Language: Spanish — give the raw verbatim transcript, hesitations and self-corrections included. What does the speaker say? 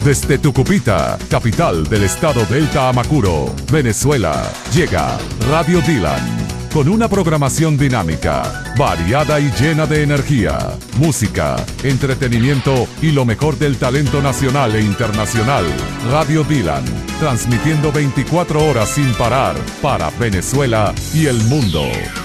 Desde Tucupita, capital del estado Delta Amacuro, Venezuela, llega Radio Dylan. Con una programación dinámica, variada y llena de energía, música, entretenimiento y lo mejor del talento nacional e internacional. Radio Dylan, transmitiendo veinticuatro horas sin parar para Venezuela y el mundo.